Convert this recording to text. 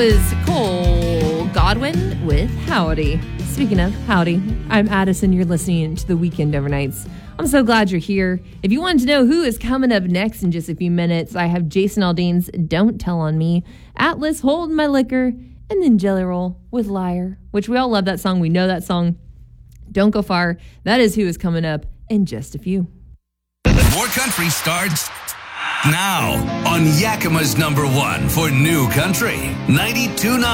was Cole Godwin with Howdy. Speaking of Howdy, I'm Addison. You're listening to The Weekend Overnights. I'm so glad you're here. If you wanted to know who is coming up next in just a few minutes, I have Jason Aldean's Don't Tell on Me, Atlas Hold My Liquor, and then Jelly Roll with Liar, which we all love that song. We know that song. Don't go far. That is who is coming up in just a few. More country starts now on Yakima's #1 for new country, 92.9.